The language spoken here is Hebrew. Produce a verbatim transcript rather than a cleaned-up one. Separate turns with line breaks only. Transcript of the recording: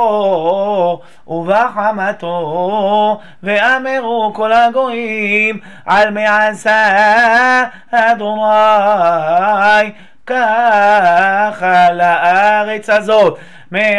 ובחמתו, ואמרו כל הגויים על מעשה אדוני, ככה לארץ הזאת